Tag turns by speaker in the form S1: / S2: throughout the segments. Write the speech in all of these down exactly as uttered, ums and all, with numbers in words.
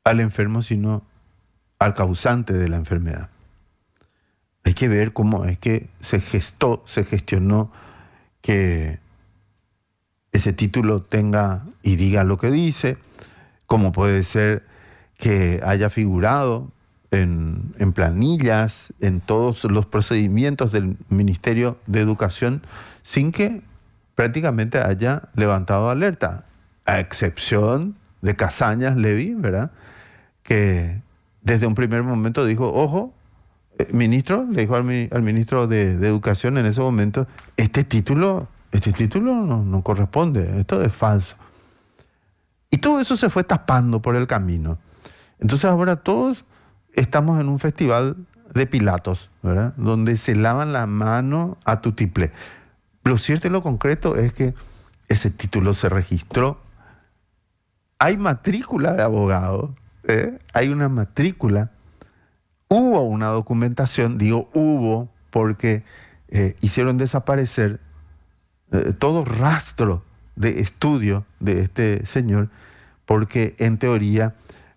S1: al enfermo, sino al causante de la enfermedad. Hay que ver cómo es que se gestó, se gestionó que ese título tenga y diga lo que dice, cómo puede ser que haya figurado en, en planillas, en todos los procedimientos del Ministerio de Educación, sin que prácticamente haya levantado alerta, a excepción de Casañas Levy, ¿verdad? Que desde un primer momento dijo, ojo, eh, ministro, le dijo al, mi, al ministro de, de Educación en ese momento, este título, este título no, no corresponde, esto es falso. Y todo eso se fue tapando por el camino. Entonces ahora todos estamos en un festival de Pilatos, ¿verdad? Donde se lavan la mano a tutiplé. Lo cierto y lo concreto es que ese título se registró. Hay matrícula de abogado, ¿eh? Hay una matrícula. Hubo una documentación, digo hubo, porque eh, hicieron desaparecer eh, todo rastro de estudio de este señor, porque en teoría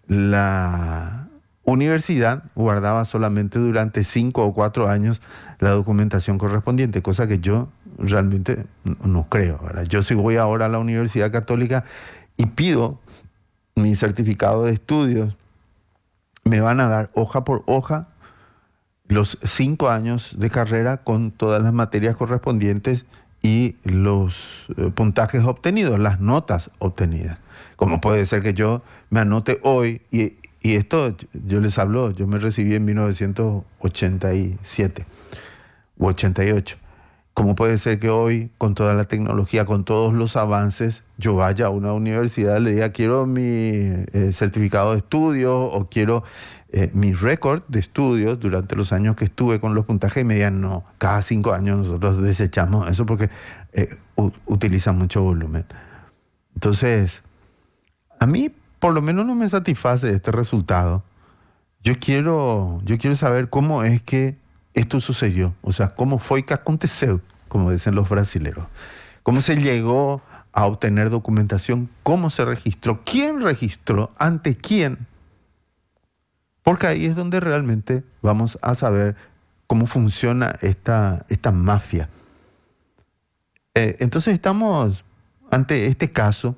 S1: la universidad guardaba solamente durante cinco o cuatro años la documentación correspondiente, cosa que yo realmente no creo, ¿verdad? Yo si voy ahora a la Universidad Católica y pido mi certificado de estudios, me van a dar hoja por hoja los cinco años de carrera con todas las materias correspondientes y los eh, puntajes obtenidos, las notas obtenidas. Como puede ser que yo me anote hoy, y, y esto yo les hablo, yo me recibí en mil novecientos ochenta y siete u ochenta y ocho. ¿Cómo puede ser que hoy, con toda la tecnología, con todos los avances, yo vaya a una universidad y le diga quiero mi eh, certificado de estudio o quiero eh, mi récord de estudios durante los años que estuve con los puntajes y me digan no, cada cinco años nosotros desechamos eso porque eh, u- utiliza mucho volumen? Entonces, a mí por lo menos no me satisface este resultado. Yo quiero, yo quiero saber cómo es que esto sucedió, o sea, cómo fue que aconteceu, como dicen los brasileros. Cómo se llegó a obtener documentación, cómo se registró, quién registró, ante quién. Porque ahí es donde realmente vamos a saber cómo funciona esta, esta mafia. Eh, entonces estamos ante este caso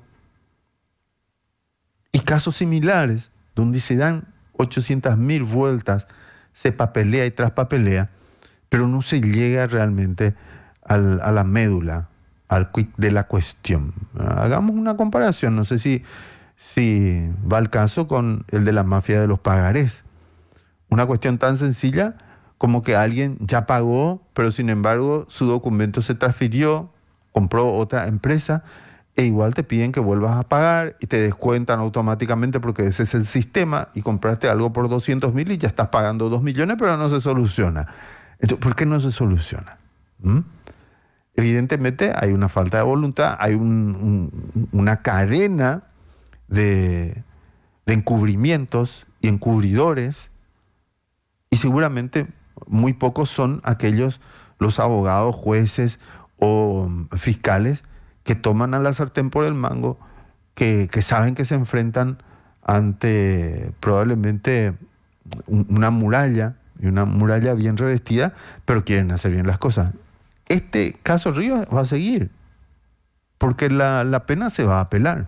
S1: y casos similares donde se dan ochocientas mil vueltas, se papelea y traspapelea, pero no se llega realmente al, a la médula, al quid de la cuestión. Hagamos una comparación, no sé si, si va al caso con el de la mafia de los pagarés. Una cuestión tan sencilla como que alguien ya pagó, pero sin embargo su documento se transfirió, compró otra empresa, e igual te piden que vuelvas a pagar y te descuentan automáticamente porque ese es el sistema y compraste algo por doscientos mil y ya estás pagando dos millones, pero no se soluciona. Entonces, ¿por qué no se soluciona? ¿Mm? Evidentemente hay una falta de voluntad, hay un, un, una cadena de, de encubrimientos y encubridores y seguramente muy pocos son aquellos, los abogados, jueces o fiscales que toman a la sartén por el mango, que, que saben que se enfrentan ante probablemente un, una muralla, y una muralla bien revestida, pero quieren hacer bien las cosas. Este caso Ríos va a seguir, porque la, la pena se va a apelar.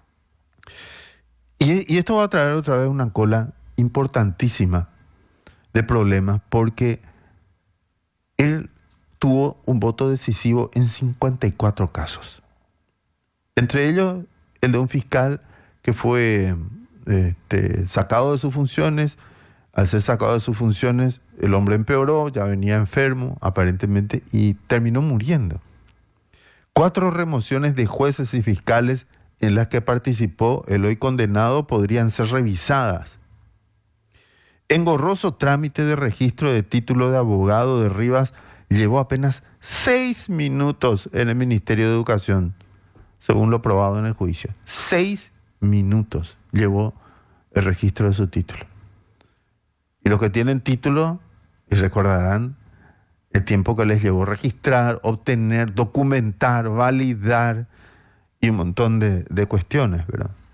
S1: Y, y esto va a traer otra vez una cola importantísima de problemas, porque él tuvo un voto decisivo en cincuenta y cuatro casos. Entre ellos, el de un fiscal que fue este, sacado de sus funciones. Al ser sacado de sus funciones, el hombre empeoró, ya venía enfermo, aparentemente, y terminó muriendo. Cuatro remociones de jueces y fiscales en las que participó el hoy condenado podrían ser revisadas. Engorroso trámite de registro de título de abogado de Rivas llevó apenas seis minutos en el Ministerio de Educación, según lo probado en el juicio. Seis minutos llevó el registro de su título. Y los que tienen título, y recordarán el tiempo que les llevó registrar, obtener, documentar, validar y un montón de, de cuestiones, ¿verdad?